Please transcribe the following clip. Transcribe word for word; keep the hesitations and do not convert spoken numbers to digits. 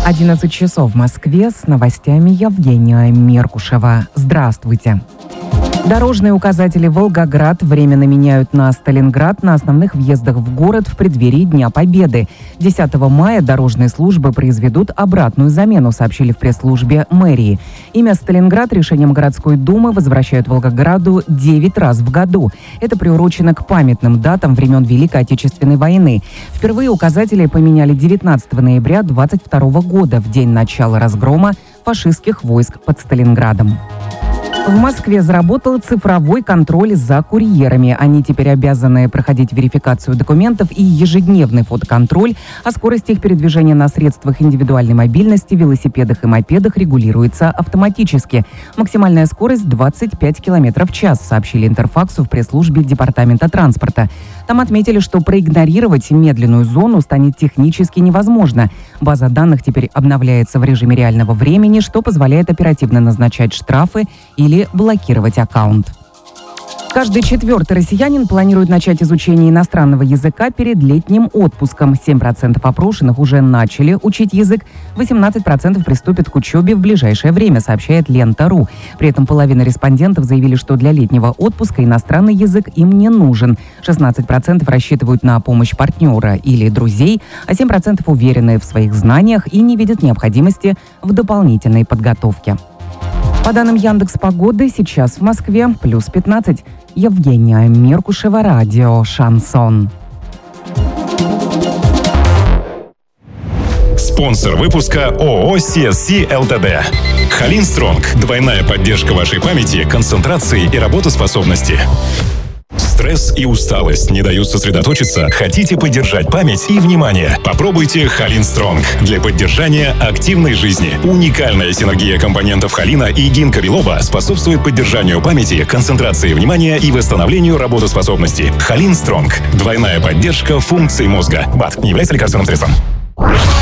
одиннадцать часов в Москве, с новостями Евгения Меркушева. Здравствуйте. Дорожные указатели «Волгоград» временно меняют на «Сталинград» на основных въездах в город в преддверии Дня Победы. десятого мая дорожные службы произведут обратную замену, сообщили в пресс-службе мэрии. Имя «Сталинград» решением городской думы возвращают Волгограду девять раз в году. Это приурочено к памятным датам времен Великой Отечественной войны. Впервые указатели поменяли девятнадцатого ноября двадцать второго года, в день начала разгрома фашистских войск под Сталинградом. В Москве заработал цифровой контроль за курьерами. Они теперь обязаны проходить верификацию документов и ежедневный фотоконтроль, а скорость их передвижения на средствах индивидуальной мобильности, велосипедах и мопедах регулируется автоматически. Максимальная скорость двадцать пять километров в час, сообщили Интерфаксу в пресс-службе Департамента транспорта. Там отметили, что проигнорировать медленную зону станет технически невозможно. База данных теперь обновляется в режиме реального времени, что позволяет оперативно назначать штрафы или блокировать аккаунт. Каждый четвертый россиянин планирует начать изучение иностранного языка перед летним отпуском. семь процентов опрошенных уже начали учить язык, восемнадцать процентов приступят к учебе в ближайшее время, сообщает Лента.ру. При этом половина респондентов заявили, что для летнего отпуска иностранный язык им не нужен. шестнадцать процентов рассчитывают на помощь партнера или друзей, а семь процентов уверены в своих знаниях и не видят необходимости в дополнительной подготовке. По данным Яндекс.Погоды, сейчас в Москве плюс пятнадцать. Евгения Меркушева, радио «Шансон». Спонсор выпуска ООО «си эс си Лтд». Халин Стронг. Двойная поддержка вашей памяти, концентрации и работоспособности. Стресс и усталость не дают сосредоточиться? Хотите поддержать память и внимание? Попробуйте Халин Стронг для поддержания активной жизни. Уникальная синергия компонентов холина и гинка билоба способствует поддержанию памяти, концентрации внимания и восстановлению работоспособности. Халин Стронг. Двойная поддержка функций мозга. БАД не является лекарственным средством.